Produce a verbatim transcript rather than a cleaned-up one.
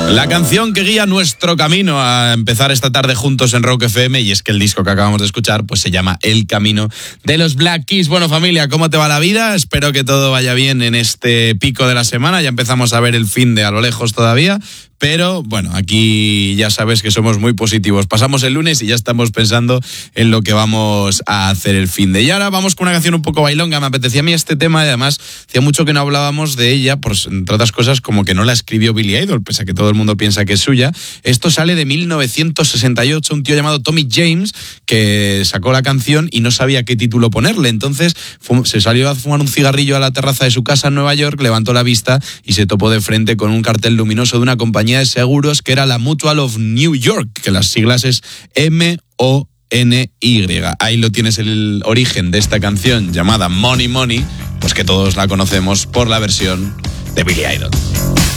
La canción que guía nuestro camino a empezar esta tarde juntos en Rock F M, y es que el disco que acabamos de escuchar pues se llama El Camino de los Black Keys. Bueno, familia, ¿cómo te va la vida? Espero que todo vaya bien en este pico de la semana. Ya empezamos a ver el fin de a lo lejos todavía, pero bueno, aquí ya sabes que somos muy positivos. Pasamos el lunes y ya estamos pensando en lo que vamos a hacer el fin de. Y ahora vamos con una canción un poco bailonga. Me apetecía a mí este tema y además hacía mucho que no hablábamos de ella, por, entre otras cosas como que no la escribió Billy Idol, pese a que todo el mundo piensa que es suya. Esto sale de mil novecientos sesenta y ocho, un tío llamado Tommy James que sacó la canción y no sabía qué título ponerle. Entonces fue, se salió a fumar un cigarrillo a la terraza de su casa en Nueva York, levantó la vista y se topó de frente con un cartel luminoso de una compañía de seguros que era la Mutual of New York, que las siglas es M O N Y. Ahí lo tienes, el origen de esta canción llamada Money Money, pues que todos la conocemos por la versión de Billy Idol.